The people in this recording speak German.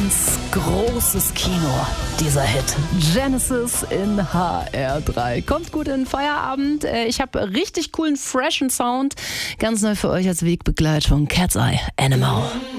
ganz großes Kino, dieser Hit. Genesis in HR3. Kommt gut in den Feierabend. Ich habe richtig coolen, freshen Sound. Ganz neu für euch als Wegbegleitung. Cat's Eye, Animal.